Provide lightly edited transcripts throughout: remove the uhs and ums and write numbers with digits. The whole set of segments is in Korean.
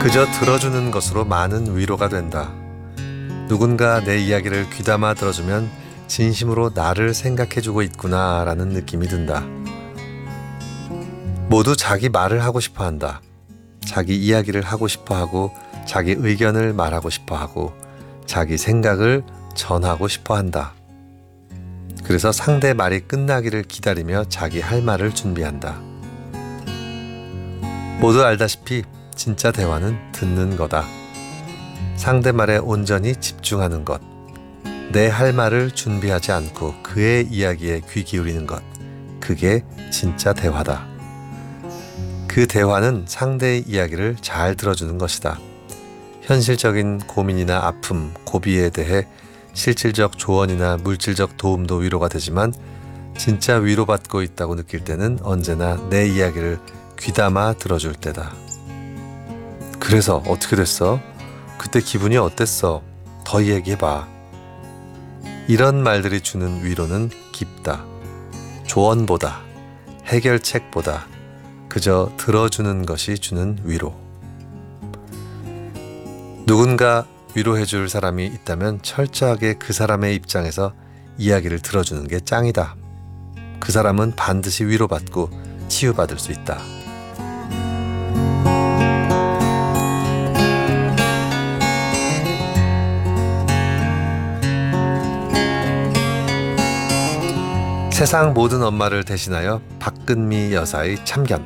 그저 들어주는 것으로 많은 위로가 된다. 누군가 내 이야기를 귀담아 들어주면 진심으로 나를 생각해주고 있구나라는 느낌이 든다. 모두 자기 말을 하고 싶어 한다. 자기 이야기를 하고 싶어 하고, 자기 의견을 말하고 싶어 하고, 자기 생각을 전하고 싶어 한다. 그래서 상대 말이 끝나기를 기다리며 자기 할 말을 준비한다. 모두 알다시피 진짜 대화는 듣는 거다. 상대 말에 온전히 집중하는 것, 내 할 말을 준비하지 않고 그의 이야기에 귀 기울이는 것, 그게 진짜 대화다. 그 대화는 상대의 이야기를 잘 들어주는 것이다. 현실적인 고민이나 아픔, 고비에 대해 실질적 조언이나 물질적 도움도 위로가 되지만 진짜 위로받고 있다고 느낄 때는 언제나 내 이야기를 귀담아 들어줄 때다. 그래서 어떻게 됐어? 그때 기분이 어땠어? 더 얘기해봐. 이런 말들이 주는 위로는 깊다. 조언보다, 해결책보다 그저 들어주는 것이 주는 위로. 누군가 위로해줄 사람이 있다면 철저하게 그 사람의 입장에서 이야기를 들어주는 게 짱이다. 그 사람은 반드시 위로받고 치유받을 수 있다. 세상 모든 엄마를 대신하여 박근미 여사의 참견.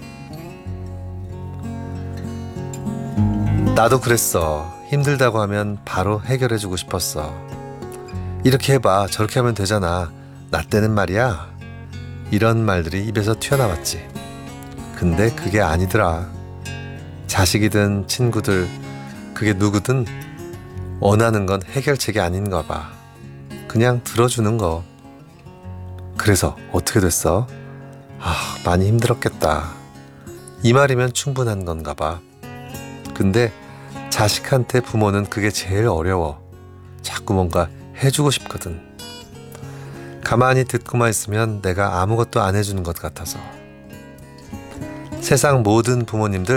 나도 그랬어. 힘들다고 하면 바로 해결해주고 싶었어. 이렇게 해봐, 저렇게 하면 되잖아, 나 때는 말이야. 이런 말들이 입에서 튀어나왔지. 근데 그게 아니더라. 자식이든 친구들, 그게 누구든 원하는 건 해결책이 아닌가 봐. 그냥 들어주는 거. 그래서 어떻게 됐어? 많이 힘들었겠다. 이 말이면 충분한 건가 봐. 근데 자식한테 부모는 그게 제일 어려워. 자꾸 뭔가 해주고 싶거든. 가만히 듣고만 있으면 내가 아무것도 안 해주는 것 같아서. 세상 모든 부모님들